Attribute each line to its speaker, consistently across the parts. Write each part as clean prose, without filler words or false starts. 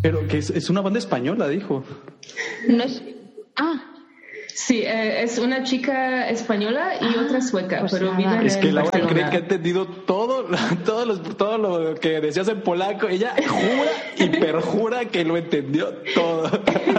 Speaker 1: Pero que es una banda española, dijo.
Speaker 2: No es...
Speaker 3: Sí, es una chica española y otra sueca,
Speaker 2: pues
Speaker 3: pero
Speaker 2: nada.
Speaker 3: viven
Speaker 1: Es que
Speaker 3: en
Speaker 1: Laura
Speaker 3: Barcelona.
Speaker 1: cree que ha entendido todo lo que decías en polaco. Ella jura y perjura que lo entendió todo.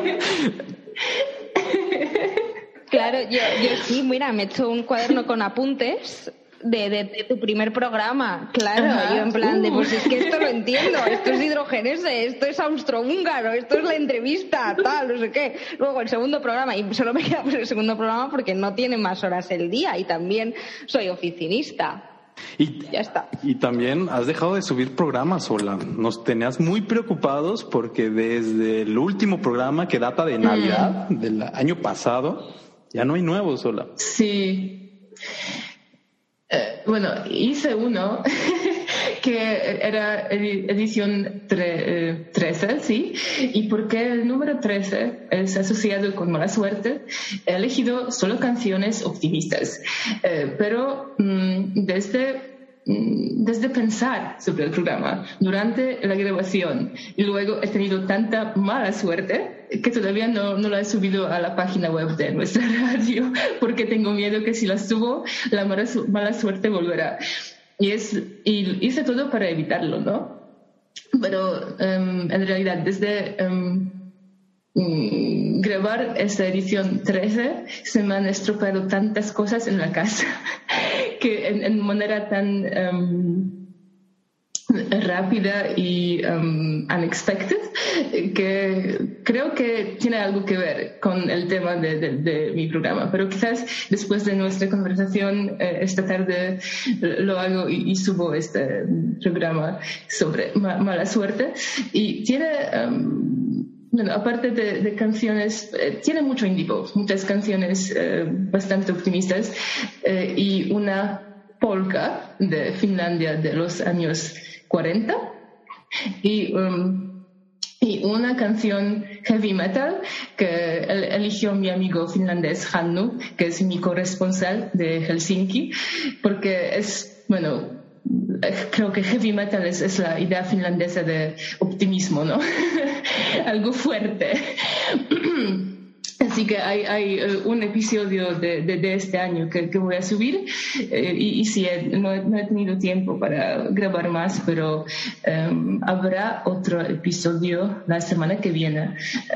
Speaker 2: Claro, yo sí, mira, me he hecho un cuaderno con apuntes de tu primer programa. Claro,
Speaker 3: Ajá.
Speaker 2: yo en plan de, pues es que esto lo entiendo, esto es hidrogenese, esto es austrohúngaro, esto es la entrevista, tal, no sé qué. Luego el segundo programa, y solo me queda por el segundo programa porque no tiene más horas el día y también soy oficinista.
Speaker 1: Y,
Speaker 2: Ya está.
Speaker 1: y también has dejado de subir programas, Ola. Nos tenías muy preocupados porque desde el último programa que data de Navidad del año pasado, ya no hay nuevos, Ola.
Speaker 3: Sí. Bueno, hice uno que era edición 13, ¿sí? Y porque el número 13 es asociado con mala suerte, he elegido solo canciones optimistas. Pero desde pensar sobre el programa durante la grabación y luego he tenido tanta mala suerte que todavía no la he subido a la página web de nuestra radio porque tengo miedo que si la subo la mala suerte volverá y hice todo para evitarlo, ¿no? Pero en realidad desde grabar esta edición 13 se me han estropeado tantas cosas en la casa que en manera tan rápida y unexpected que creo que tiene algo que ver con el tema de mi programa, pero quizás después de nuestra conversación esta tarde lo hago y subo este programa sobre mala suerte y tiene bueno, aparte de canciones, tiene mucho indie pop, muchas canciones bastante optimistas y una polka de Finlandia de los años 40 y una canción heavy metal que eligió mi amigo finlandés Hannu, que es mi corresponsal de Helsinki, porque es, bueno, creo que heavy metal es la idea finlandesa de optimismo, ¿no? Algo fuerte. Así que hay un episodio de este año que voy a subir y sí, no he tenido tiempo para grabar más, pero habrá otro episodio la semana que viene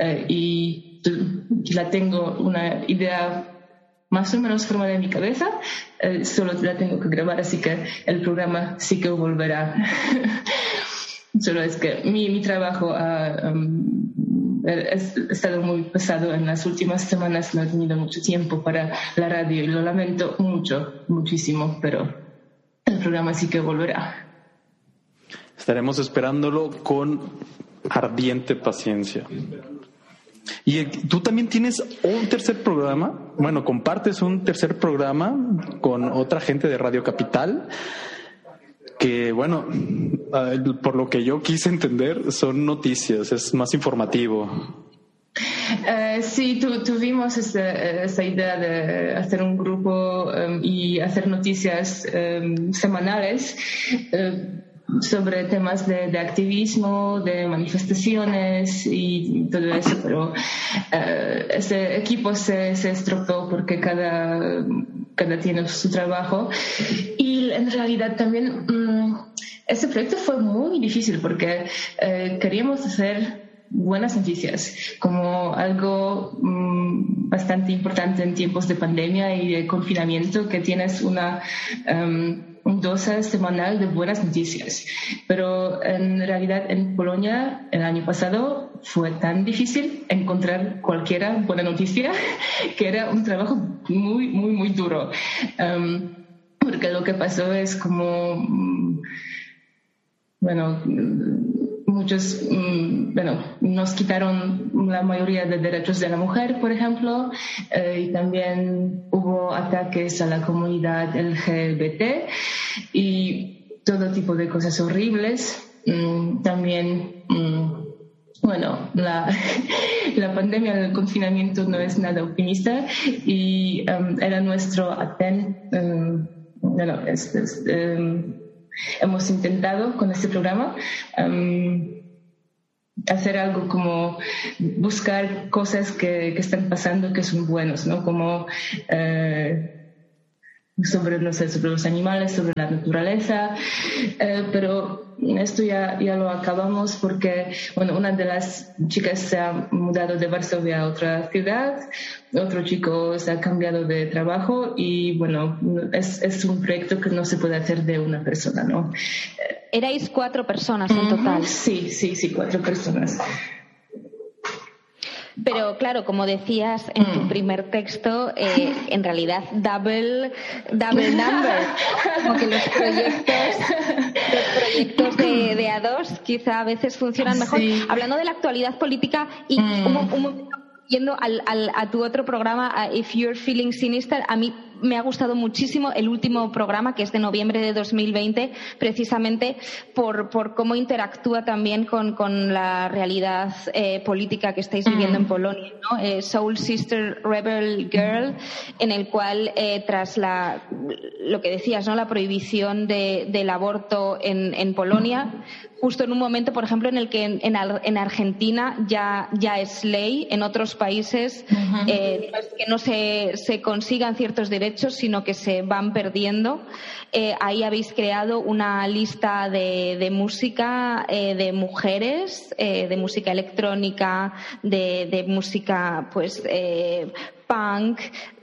Speaker 3: y la tengo una idea más o menos formada en mi cabeza, solo la tengo que grabar, así que el programa sí que volverá. Solo es que mi trabajo ha estado muy pesado en las últimas semanas, no he tenido mucho tiempo para la radio y lo lamento muchísimo, pero el programa sí que volverá.
Speaker 1: Estaremos esperándolo con ardiente paciencia. Y tú también tienes un tercer programa, bueno, compartes un tercer programa con otra gente de Radio Capital, que bueno, por lo que yo quise entender, son noticias, es más informativo.
Speaker 3: Sí, tuvimos esta idea de hacer un grupo y hacer noticias semanales sobre temas de activismo, de manifestaciones y todo eso, pero ese equipo se estropeó porque cada tiene su trabajo y en realidad también ese proyecto fue muy difícil porque queríamos hacer buenas noticias como algo bastante importante en tiempos de pandemia y de confinamiento, que tienes una dosis semanal de buenas noticias, pero en realidad en Polonia el año pasado fue tan difícil encontrar cualquiera buena noticia que era un trabajo muy, muy, muy duro, porque lo que pasó es como nos quitaron la mayoría de derechos de la mujer, por ejemplo, y también hubo ataques a la comunidad LGBT y todo tipo de cosas horribles. También, la pandemia del confinamiento no es nada optimista y era nuestro hemos intentado con este programa hacer algo como buscar cosas que están pasando que son buenos, ¿no? Como sobre los animales, sobre la naturaleza, pero esto ya lo acabamos porque, bueno, una de las chicas se ha mudado de Varsovia a otra ciudad, otro chico se ha cambiado de trabajo y, bueno, es un proyecto que no se puede hacer de una persona, ¿no?
Speaker 2: Erais 4 personas en total.
Speaker 3: Sí, 4 personas.
Speaker 2: Pero claro, como decías en tu primer texto, en realidad double number, como que los proyectos de A2 quizá a veces funcionan mejor. Sí. Hablando de la actualidad política y un momento yendo a tu otro programa, a If You're Feeling Sinister, a mí me ha gustado muchísimo el último programa, que es de noviembre de 2020, precisamente por cómo interactúa también con la realidad política que estáis viviendo en Polonia, ¿no? Soul Sister Rebel Girl, en el cual tras lo que decías, ¿no? La prohibición del aborto en Polonia, justo en un momento, por ejemplo, en el que en Argentina ya es ley, en otros países no es que no se consigan ciertos derechos, sino que se van perdiendo. Ahí habéis creado una lista de música de mujeres, de música electrónica, de música pues punk,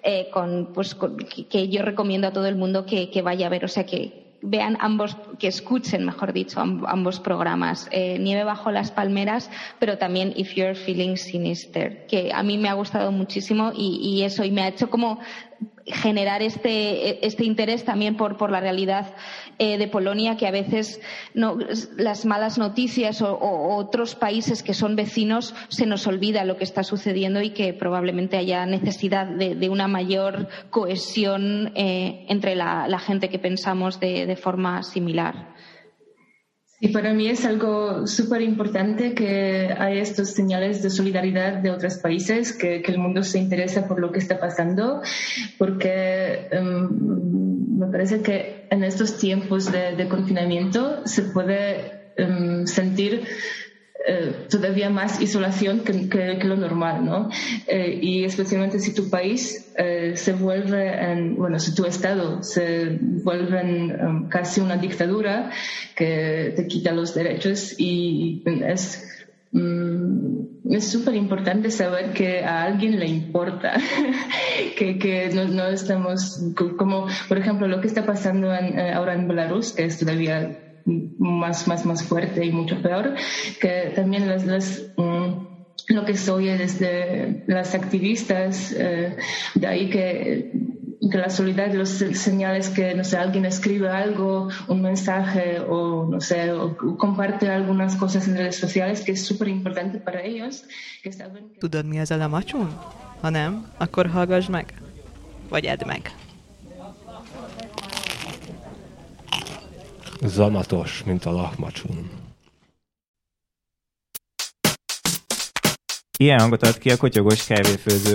Speaker 2: que yo recomiendo a todo el mundo que vaya a ver, o sea que vean que escuchen, mejor dicho, ambos programas, Nieve bajo las palmeras, pero también If You're Feeling Sinister, que a mí me ha gustado muchísimo y eso, y me ha hecho como generar este interés también por la realidad de Polonia, que a veces las malas noticias o otros países que son vecinos se nos olvida lo que está sucediendo y que probablemente haya necesidad de una mayor cohesión entre la gente que pensamos de forma similar.
Speaker 3: Y para mí es algo súper importante que hay estos señales de solidaridad de otros países, que el mundo se interesa por lo que está pasando, porque me parece que en estos tiempos de confinamiento se puede sentir todavía más isolación que lo normal, ¿no? Y especialmente si tu país se vuelve, si tu estado se vuelve en casi una dictadura que te quita los derechos, y es súper importante saber que a alguien le importa, que no estamos, como por ejemplo lo que está pasando ahora en Belarus, que es todavía más fuerte y mucho peor, que también lo que se oye desde las activistas de ahí, que la solidaridad, los señales que, no sé, alguien escribe algo, un mensaje o comparte algunas cosas en redes sociales, que es súper importante para ellos.
Speaker 4: Tudod, mi az a lamacsun? Ha nem, akkor hallgass meg, vagy edd meg.
Speaker 5: Zamatos, mint a lahmacun.
Speaker 6: Ilyen hangot ad ki a kotyogós kávéfőző.